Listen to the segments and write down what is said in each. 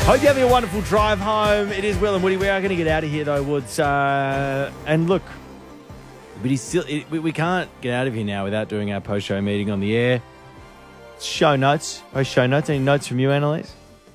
Hope you're having a wonderful drive home. It is Will and Woody. We are going to get out of here, though, Woods. And look, but we can't get out of here now without doing our post-show meeting on the air. Show notes. Post-show notes. Any notes from you, Annalise?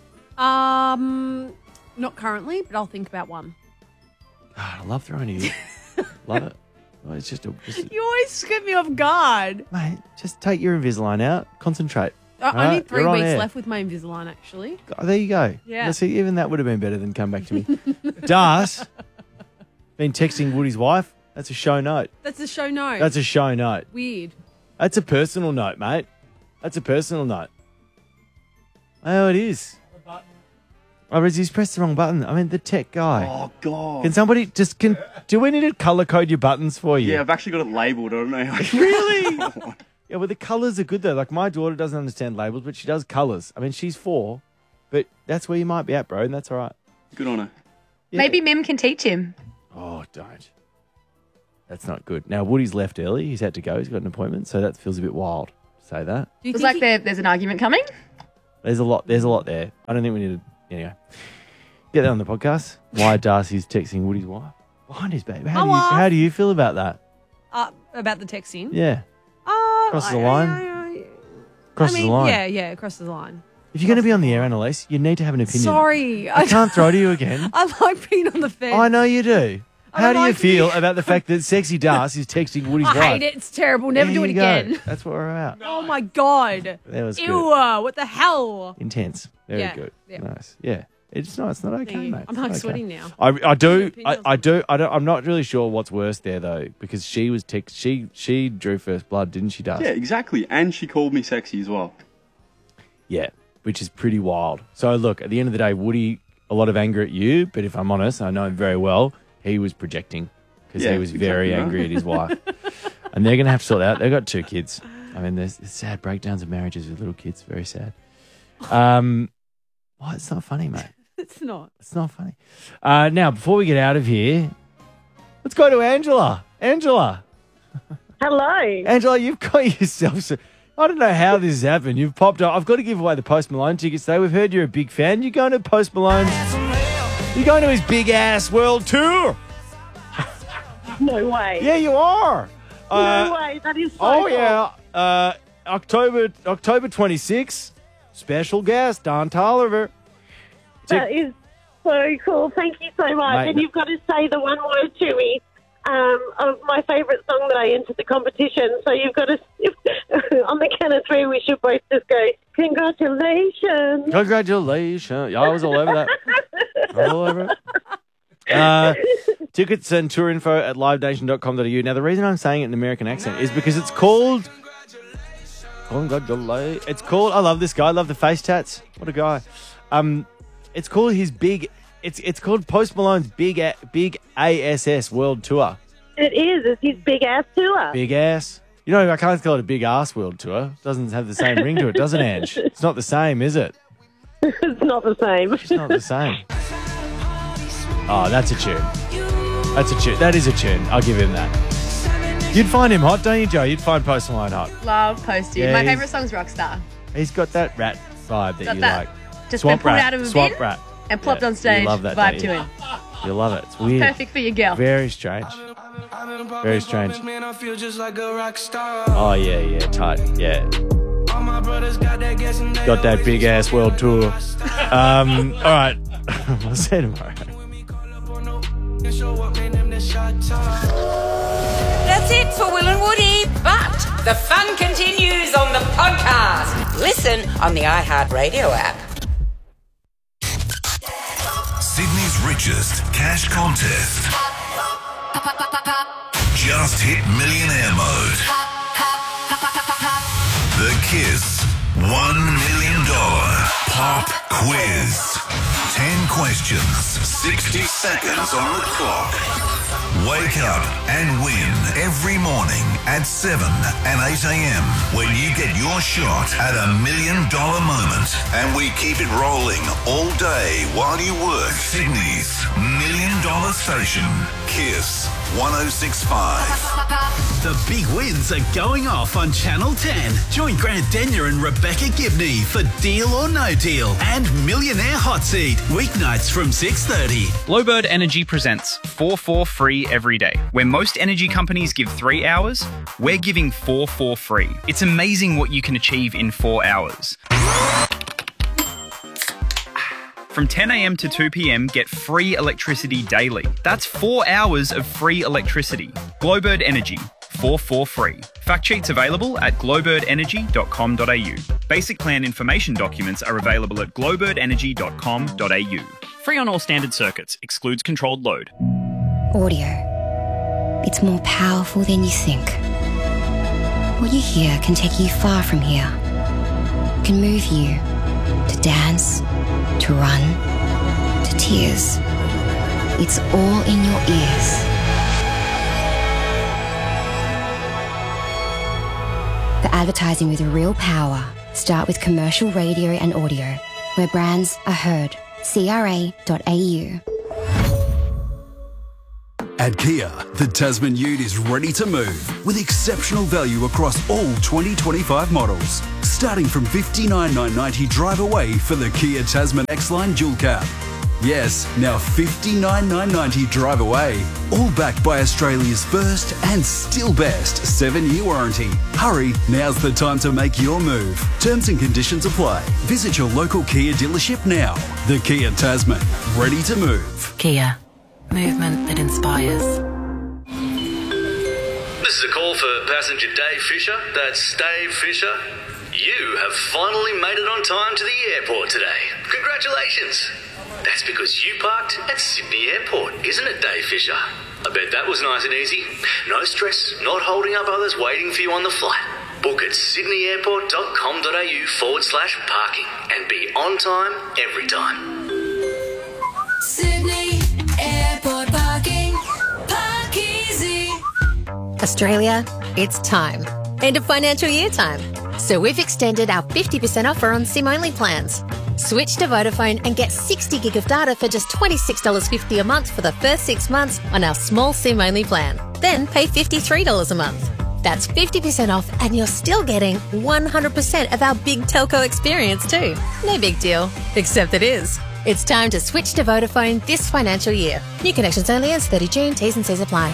Not currently, but I'll think about one. God, I love throwing you. Love it. Oh, it's just You always get me off guard. mate, just take your Invisalign out. Concentrate. I need 3 You're on weeks air. left with my Invisalign, actually. Oh, there you go. Yeah. Let's see, even that would have been better than come back to me. Das, been texting Woody's wife. That's a show note. That's a show note. That's a show note. Weird. That's a personal note, mate. That's a personal note. Oh, it is. Oh, he's pressed the wrong button. I mean, the tech guy. Oh, God. Can somebody do we need to colour code your buttons for you? Yeah, I've actually got it labelled. I don't know how. Really? Yeah, well, the colours are good, though. Like, my daughter doesn't understand labels, but she does colours. I mean, she's 4, but that's where you might be at, bro, and that's all right. Good on her. Yeah. Maybe Mim can teach him. Oh, don't. That's not good. Now, Woody's left early. He's had to go. He's got an appointment, so that feels a bit wild to say that. Do you It's think like there's an argument coming. There's a lot there. I don't think we need to... Anyway. Get that on the podcast. Why Darcy's texting Woody's wife. Behind his baby. How do you feel about that? about the texting? Yeah. Crosses the line? Crosses the line. Yeah, crosses the line. If you're going to be on the air, Annalise, you need to have an opinion. Sorry. I can't throw to you again. I like being on the fence. I know you do. How do you like feel about the fact that Sexy Darcy is texting Woody's wife? I hate it. It's terrible. Never do There it you go. again. That's what we're about. Oh, my God. That was Ew, good. what the hell? Intense. Very Yeah, good. yeah. Nice. Yeah. It's not okay, Thank you. mate. I'm It's like not sweating now. I'm not really sure what's worse there though, because she was she drew first blood, didn't she, Darcy? Yeah, exactly. And she called me sexy as well. Yeah, which is pretty wild. So look, at the end of the day, Woody, a lot of anger at you, but if I'm honest, I know him very well, he was projecting because he was very angry at his wife. And they're going to have to sort that out. They've got 2 kids. I mean, there's sad breakdowns of marriages with little kids. Very sad. Well, it's not funny, mate. It's not. It's not funny. Now, before we get out of here, let's go to Angela. Angela. Hello. Angela, you've got yourself... I don't know how this has happened. You've popped up. I've got to give away the Post Malone tickets, though. We've heard you're a big fan. You're going to Post Malone. You're going to his big-ass world tour. No way. Yeah, you are. No way. That is so Oh, cool. yeah. October 26th. Special guest, Don Tolliver. That is so cool. Thank you so much. Mate, and you've got to say the one word to me of my favourite song that I entered the competition. So you've got to, on the count of 3, we should both just go, congratulations. Congratulations. Yeah, I was all over that. All over it. Tickets and tour info at livenation.com.au. Now, the reason I'm saying it in an American accent is because it's called... It's called... I love this guy. I love the face tats. What a guy. It's called his big... It's called Post Malone's Big ASS World Tour. It is. It's his big ass tour. Big ass. You know, I can't call it a big ass world tour. It doesn't have the same ring to it, does it, Ange? It's not the same, is it? It's not the same. It's not the same. Oh, that's a tune. That's a tune. That is a tune. I'll give him that. You'd find him hot, don't you, Joe? You'd find Post Malone hot. Love Posty. Yeah, My he's- favourite song's Rockstar. He's got that rat vibe that Got you that. like. Just Swamp been pulled rat. out of a Swamp bin rat. and plopped Yeah, on stage. You love that, Vibe don't to you? him. You love it. It's weird. Perfect for your girl. Very strange. Oh, yeah, tight. Yeah. Got that big ass world tour. All right. We'll see you tomorrow. That's it for Will and Woody, but the fun continues on the podcast. Listen on the iHeartRadio app. Sydney's richest cash contest. Just hit millionaire mode. The Kiss $1 million pop quiz. 10 questions, 60 seconds on the clock. Wake up and win every morning at 7 and 8 a.m. when you get your shot at $1 million moment. And we keep it rolling all day while you work. Sydney's $1 million station. Kiss 106.5. The big wins are going off on Channel 10. Join Grant Denyer and Rebecca Gibney for Deal or No Deal and Millionaire Hot Seat, weeknights from 6:30. Glowbird Energy presents 4 free every day. Where most energy companies give 3 hours, we're giving 4 free. It's amazing what you can achieve in 4 hours. From 10 a.m. to 2 p.m, get free electricity daily. That's 4 hours of free electricity. Glowbird Energy, 4 free. Fact sheets available at glowbirdenergy.com.au. Basic plan information documents are available at glowbirdenergy.com.au. Free on all standard circuits, excludes controlled load. Audio. It's more powerful than you think. What you hear can take you far from here. It can move you to dance, to run, to tears. It's all in your ears. For advertising with real power, start with commercial radio and audio, where brands are heard. CRA.au. At Kia, the Tasman Ute is ready to move with exceptional value across all 2025 models. Starting from $59,990 drive away for the Kia Tasman X-Line Dual Cab. Yes, now $59,990 drive away. All backed by Australia's first and still best 7-year warranty. Hurry, now's the time to make your move. Terms and conditions apply. Visit your local Kia dealership now. The Kia Tasman, ready to move. Kia. Movement that inspires. This is a call for passenger Dave Fisher. That's Dave Fisher. You have finally made it on time to the airport today. Congratulations. That's because you parked at Sydney Airport, isn't it, Dave Fisher? I bet that was nice and easy. No stress, not holding up others waiting for you on the flight. Book at sydneyairport.com.au/parking and be on time every time. Sydney Airport parking. Park easy. Australia, it's time. End of financial year time. So we've extended our 50% offer on SIM-only plans. Switch to Vodafone and get 60 gig of data for just $26.50 a month for the first 6 months on our small SIM-only plan. Then pay $53 a month. That's 50% off and you're still getting 100% of our big telco experience too. No big deal, except it is. It's time to switch to Vodafone this financial year. New connections only ends 30 June. T's and C's apply.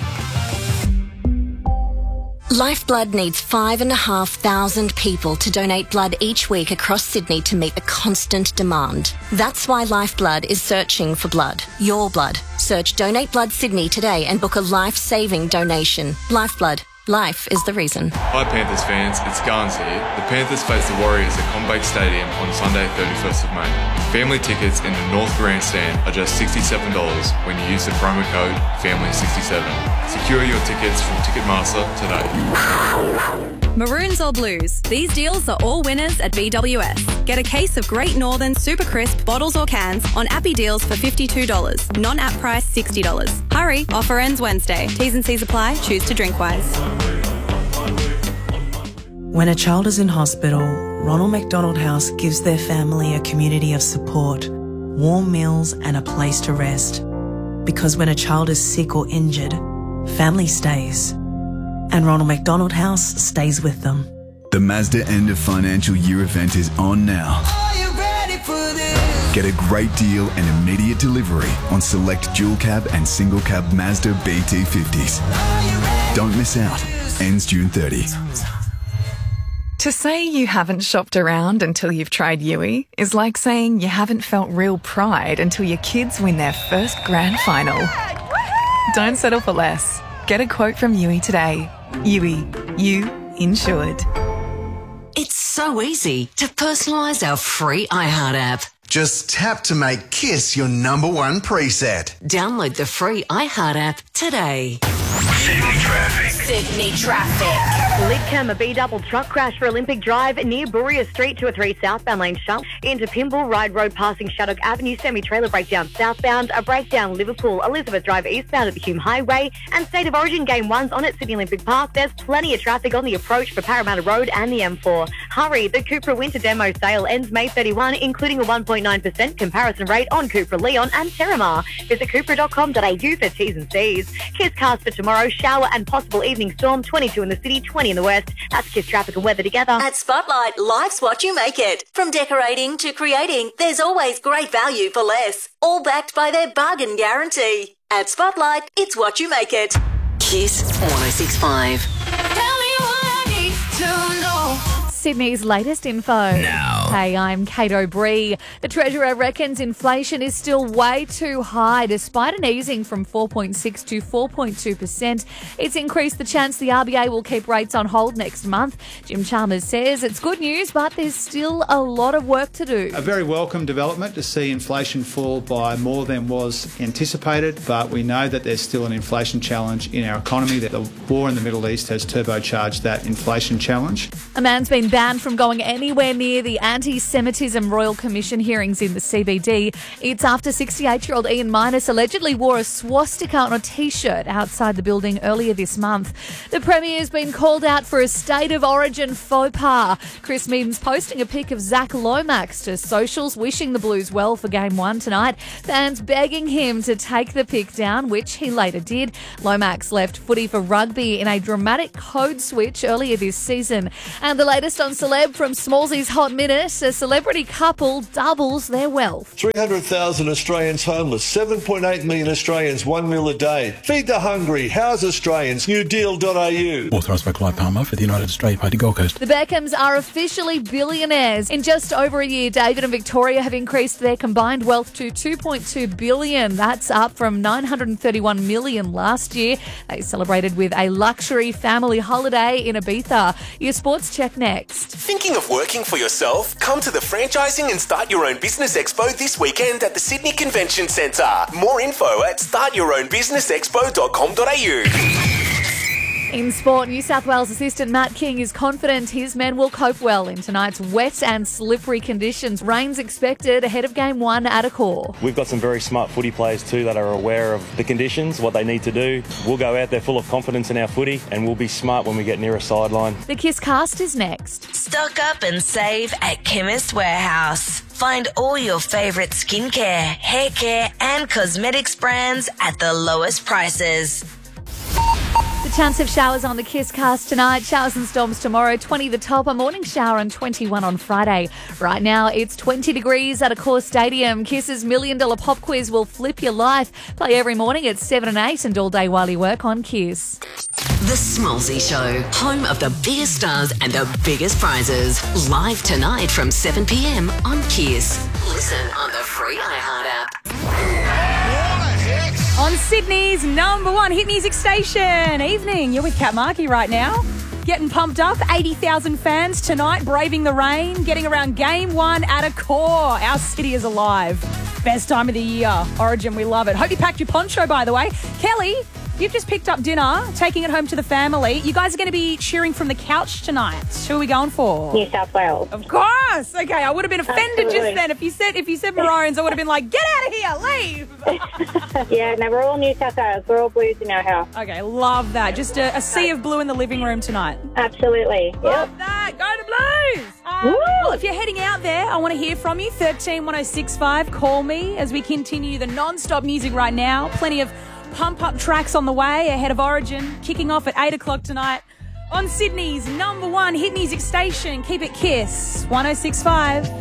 Lifeblood needs 5,500 people to donate blood each week across Sydney to meet the constant demand. That's why Lifeblood is searching for blood. Your blood. Search Donate Blood Sydney today and book a life-saving donation. Lifeblood. Life is the reason. Hi Panthers fans, it's Garns here. The Panthers face the Warriors at CommBank Stadium on Sunday 31st of May. Family tickets in the North Grandstand are just $67 when you use the promo code FAMILY67. Secure your tickets from Ticketmaster today. Maroons or Blues, these deals are all winners at BWS. Get a case of Great Northern Super Crisp bottles or cans on Appy deals for $52. Non-app price $60. Hurry, offer ends Wednesday. T's and C's apply. Choose to drink wise. When a child is in hospital, Ronald McDonald House gives their family a community of support, warm meals and a place to rest. Because when a child is sick or injured, family stays. And Ronald McDonald House stays with them. The Mazda end of financial year event is on now. Are you ready for this? Get a great deal and immediate delivery on select dual cab and single cab Mazda BT50s. Don't miss out. Ends June 30. To say you haven't shopped around until you've tried Yui is like saying you haven't felt real pride until your kids win their first grand final. Don't settle for less. Get a quote from Yui today. Yui, you insured. It's so easy to personalise our free iHeart app. Just tap to make Kiss your #1 preset. Download the free iHeart app today. Sydney traffic. Sydney traffic. Lidcombe, a B-double truck crash for Olympic Drive near Bouria Street, 203 southbound lane shut. Into Pymble, Ride Road passing Shaddock Avenue, semi-trailer breakdown southbound. A breakdown Liverpool, Elizabeth Drive eastbound at the Hume Highway. And State of Origin Game 1's on at Sydney Olympic Park. There's plenty of traffic on the approach for Parramatta Road and the M4. Hurry, the Cupra Winter Demo sale ends May 31, including a 1.9% comparison rate on Cupra Leon and Terramar. Visit cupra.com.au for T's and C's. Kiss cast for tomorrow, shower and possible evening storm, 22 in the city, 20 in the west. That's Kiss traffic and weather together. At Spotlight, life's what you make it. From decorating to creating, there's always great value for less. All backed by their bargain guarantee. At Spotlight, it's what you make it. Kiss 106.5. Tell me what I need to know. Sydney's latest info. Now. Hey, I'm Kate O'Bree. The Treasurer reckons inflation is still way too high despite an easing from 4.6 to 4.2%. It's increased the chance the RBA will keep rates on hold next month. Jim Chalmers says it's good news, but there's still a lot of work to do. A very welcome development to see inflation fall by more than was anticipated, but we know that there's still an inflation challenge in our economy, that the war in the Middle East has turbocharged that inflation challenge. A man's been banned from going anywhere near the Anti-Semitism Royal Commission hearings in the CBD. It's after 68-year-old Ian Minus allegedly wore a swastika on a T-shirt outside the building earlier this month. The Premier's been called out for a State of Origin faux pas. Chris Mims posting a pic of Zach Lomax to socials, wishing the Blues well for Game 1 tonight. Fans begging him to take the pic down, which he later did. Lomax left footy for rugby in a dramatic code switch earlier this season. And the latest on Celeb from Smallsy's Hot Minute, a celebrity couple doubles their wealth. 300,000 Australians homeless, 7.8 million Australians, 1 meal a day. Feed the hungry, house Australians, newdeal.au. Authorised by Clive Palmer for the United Australia Party Gold Coast. The Beckhams are officially billionaires. In just over a year, David and Victoria have increased their combined wealth to $2.2 billion. That's up from $931 million last year. They celebrated with a luxury family holiday in Ibiza. Your sports check next. Thinking of working for yourself? Come to the Franchising and Start Your Own Business Expo this weekend at the Sydney Convention Centre. More info at startyourownbusinessexpo.com.au. In sport, New South Wales assistant Matt King is confident his men will cope well in tonight's wet and slippery conditions. Rain's expected ahead of Game 1 at Accor. We've got some very smart footy players too that are aware of the conditions, what they need to do. We'll go out there full of confidence in our footy and we'll be smart when we get near a sideline. The Kiss Cast is next. Stock up and save at Chemist Warehouse. Find all your favourite skincare, hair care and cosmetics brands at the lowest prices. The chance of showers on the Kiss Cast tonight. Showers and storms tomorrow. 20 the top. A morning shower and 21 on Friday. Right now, it's 20 degrees at Accor Stadium. Kiss's $1 Million Pop Quiz will flip your life. Play every morning at 7 and 8 and all day while you work on Kiss. The Smallsy Show, home of the biggest stars and the biggest prizes. Live tonight from 7 p.m. on Kiss. Listen on the free iHeart app. On Sydney's #1 hit music station. Evening, you're with Kat Markey right now. Getting pumped up, 80,000 fans tonight, braving the rain, getting around Game 1 at Accor. Our city is alive. Best time of the year. Origin, we love it. Hope you packed your poncho, by the way. Kelly, you've just picked up dinner, taking it home to the family. You guys are going to be cheering from the couch tonight. Who are we going for? New South Wales. Of course. Okay, I would have been offended just then. If you said Maroons, I would have been like, get out of here, leave. Yeah, no, we're all New South Wales. We're all Blues in our house. Okay, love that. Just a sea of blue in the living room tonight. Absolutely. Love that. Go to Blues. Well, if you're heading out there, I want to hear from you. 131065. Call me as we continue the non-stop music right now. Plenty of pump-up tracks on the way ahead of Origin, kicking off at 8 o'clock tonight on Sydney's #1 hit music station. Keep it Kiss 106.5.